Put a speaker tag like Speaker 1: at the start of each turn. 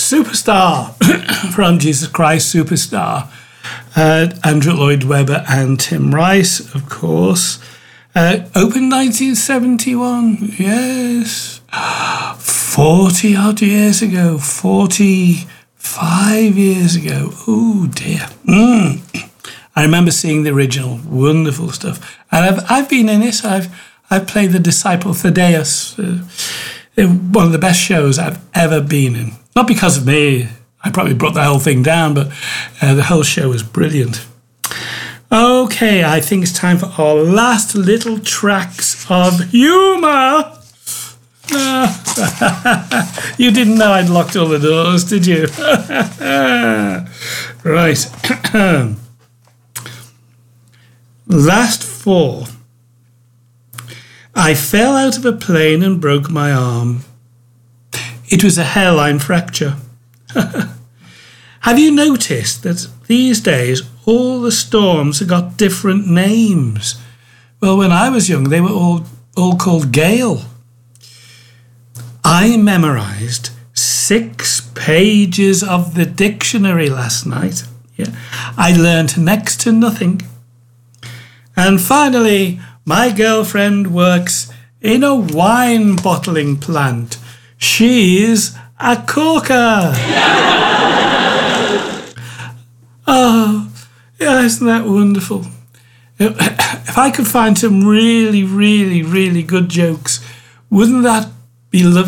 Speaker 1: Superstar from Jesus Christ Superstar. Andrew Lloyd Webber and Tim Rice, of course. Opened 1971, yes. 40 odd years ago, 45 years ago. Oh dear. I remember seeing the original, wonderful stuff. And I've been in it. I've played the disciple Thaddeus, one of the best shows I've ever been in. Not because of me, I probably brought the whole thing down, but the whole show was brilliant. Okay, I think it's time for our last little tracks of humour. You didn't know I'd locked all the doors, did you? Right. Last four. I fell out of a plane and broke my arm. It was a hairline fracture. Have you noticed that these days all the storms have got different names? Well, when I was young, they were all called Gale. I memorised 6 pages of the dictionary last night. Yeah. I learnt next to nothing. And finally, my girlfriend works in a wine bottling plant. She's a corker. Oh, yeah, isn't that wonderful? If I could find some really, really, really good jokes, wouldn't that be lovely?